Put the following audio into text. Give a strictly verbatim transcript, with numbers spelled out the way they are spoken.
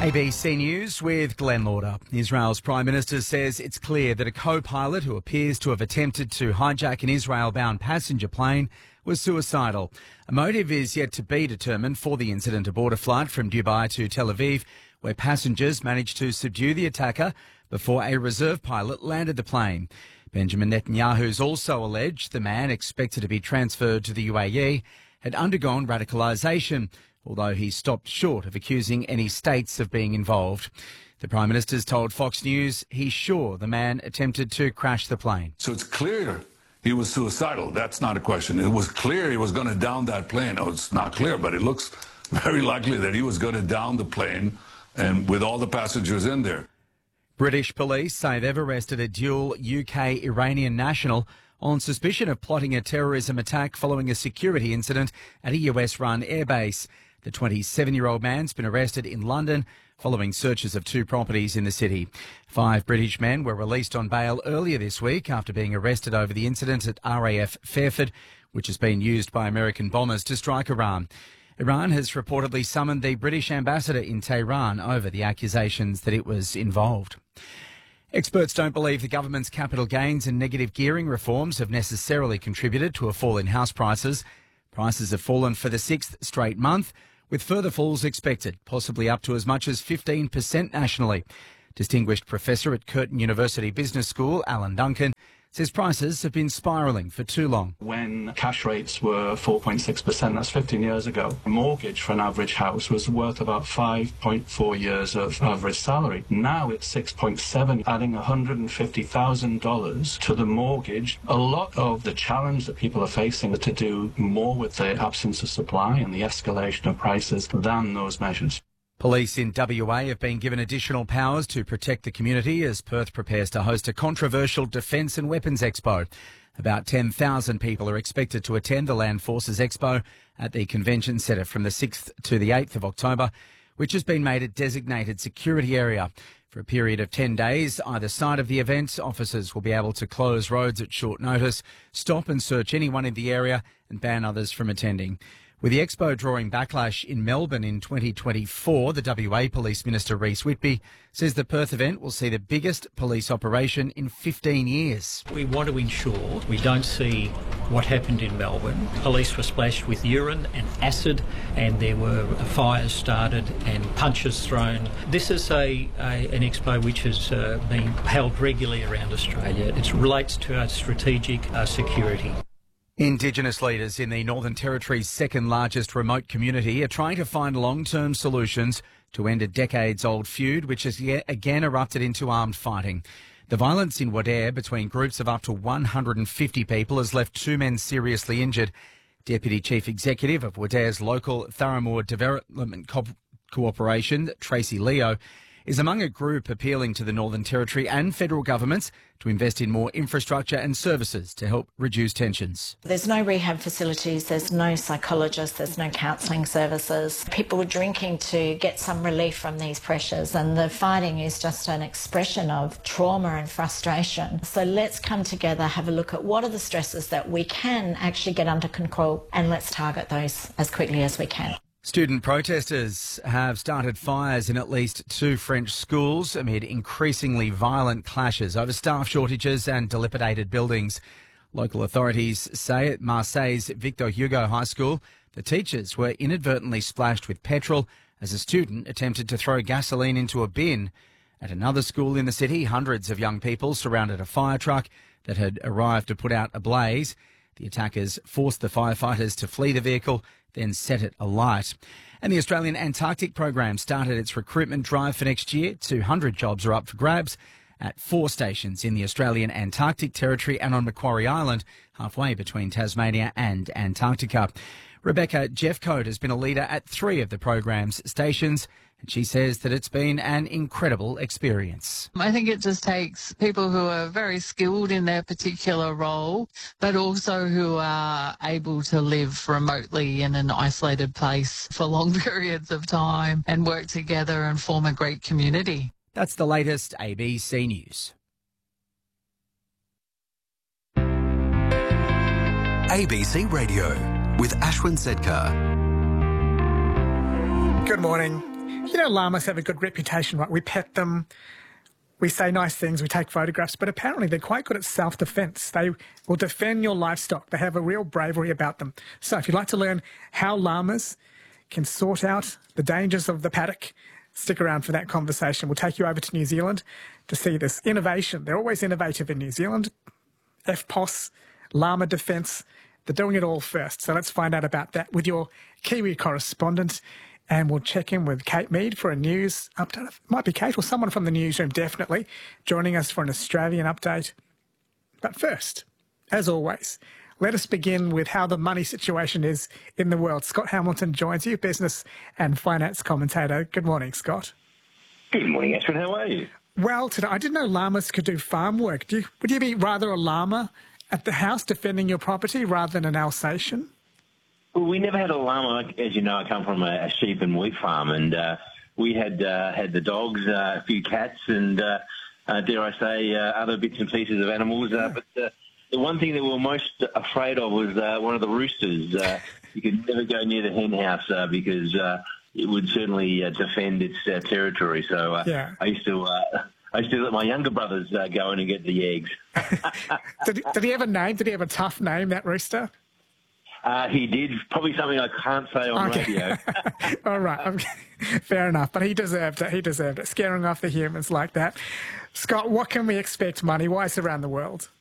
A B C News with Glenn Lauder. Israel's Prime Minister says it's clear that a co-pilot who appears to have attempted to hijack an Israel-bound passenger plane was suicidal. A motive is yet to be determined for the incident aboard a flight from Dubai to Tel Aviv, where passengers managed to subdue the attacker before a reserve pilot landed the plane. Benjamin Netanyahu's also alleged the man, expected to be transferred to the U A E, had undergone radicalisation, although he stopped short of accusing any states of being involved. The Prime Minister's told Fox News he's sure the man attempted to crash the plane. So it's clear he was suicidal. That's not a question. It was clear he was going to down that plane. Oh, it's not clear, but it looks very likely that he was going to down the plane and with all the passengers in there. British police say they've arrested a dual U K-Iranian national on suspicion of plotting a terrorism attack following a security incident at a U S-run airbase. The twenty-seven-year-old man's been arrested in London following searches of two properties in the city. Five British men were released on bail earlier this week after being arrested over the incident at R A F Fairford, which has been used by American bombers to strike Iran. Iran has reportedly summoned the British ambassador in Tehran over the accusations that it was involved. Experts don't believe the government's capital gains and negative gearing reforms have necessarily contributed to a fall in house prices. Prices have fallen for the sixth straight month, with further falls expected, possibly up to as much as fifteen percent nationally. Distinguished Professor at Curtin University Business School, Alan Duncan, says prices have been spiralling for too long. When cash rates were four point six percent, that's fifteen years ago, a mortgage for an average house was worth about five point four years of average salary. Now it's six point seven, adding one hundred fifty thousand dollars to the mortgage. A lot of the challenge that people are facing is to do more with the absence of supply and the escalation of prices than those measures. Police in W A have been given additional powers to protect the community as Perth prepares to host a controversial Defence and Weapons Expo. About ten thousand people are expected to attend the Land Forces Expo at the Convention Centre from the sixth to the eighth of October, which has been made a designated security area. For a period of ten days, either side of the event, officers will be able to close roads at short notice, stop and search anyone in the area and ban others from attending. With the Expo drawing backlash in Melbourne in twenty twenty-four, the W A Police Minister Rhys Whitby says the Perth event will see the biggest police operation in fifteen years. We want to ensure we don't see what happened in Melbourne. Police were splashed with urine and acid, and there were fires started and punches thrown. This is a, a an expo which has uh, been held regularly around Australia. It relates to our strategic uh, security. Indigenous leaders in the Northern Territory's second largest remote community are trying to find long-term solutions to end a decades-old feud which has yet again erupted into armed fighting. The violence in Wadeye between groups of up to one hundred fifty people has left two men seriously injured. Deputy Chief Executive of Wadeye's local Tharamoor Development Co- Cooperation, Tracy Leo, is among a group appealing to the Northern Territory and federal governments to invest in more infrastructure and services to help reduce tensions. There's no rehab facilities, there's no psychologists, there's no counselling services. People are drinking to get some relief from these pressures, and the fighting is just an expression of trauma and frustration. So let's come together, have a look at what are the stresses that we can actually get under control, and let's target those as quickly as we can. Student protesters have started fires in at least two French schools amid increasingly violent clashes over staff shortages and dilapidated buildings. Local authorities say at Marseille's Victor Hugo High School, the teachers were inadvertently splashed with petrol as a student attempted to throw gasoline into a bin. At another school in the city, hundreds of young people surrounded a fire truck that had arrived to put out a blaze. The attackers forced the firefighters to flee the vehicle, then set it alight. And the Australian Antarctic Program started its recruitment drive for next year. two hundred jobs are up for grabs at four stations in the Australian Antarctic Territory and on Macquarie Island, halfway between Tasmania and Antarctica. Rebecca Jeffcoat has been a leader at three of the program's stations, and she says that it's been an incredible experience. I think it just takes people who are very skilled in their particular role, but also who are able to live remotely in an isolated place for long periods of time and work together and form a great community. That's the latest A B C News. A B C Radio with Ashwin Sedkar. Good morning. You know, llamas have a good reputation, right? We pet them, we say nice things, we take photographs, but apparently they're quite good at self-defense. They will defend your livestock. They have a real bravery about them. So if you'd like to learn how llamas can sort out the dangers of the paddock, stick around for that conversation. We'll take you over to New Zealand to see this innovation. They're always innovative in New Zealand. F P O S, llama defence, they're doing it all first. So let's find out about that with your Kiwi correspondent. And we'll check in with Kate Mead for a news update. It might be Kate or someone from the newsroom, definitely, joining us for an Australian update. But first, as always, let us begin with how the money situation is in the world. Scott Hamilton joins you, business and finance commentator. Good morning, Scott. Good morning, Ashwin. How are you? Well, today, I didn't know llamas could do farm work. Do you, would you be rather a llama at the house defending your property rather than an Alsatian? Well, we never had a llama. As you know, I come from a, a sheep and wheat farm, and uh, we had uh, had the dogs, uh, a few cats, and, uh, uh, dare I say, uh, other bits and pieces of animals. Uh, but uh, the one thing that we were most afraid of was uh, one of the roosters. Uh, you could never go near the hen house uh, because uh, it would certainly uh, defend its uh, territory. So uh, yeah. I used to... Uh, I used to let my younger brothers uh, go in and get the eggs. did, did he have a name? Did he have a tough name, that rooster? Uh, he did. Probably something I can't say on okay. radio. All right. Fair enough. But he deserved it. He deserved it. Scaring off the humans like that. Scott, what can we expect money-wise around the world?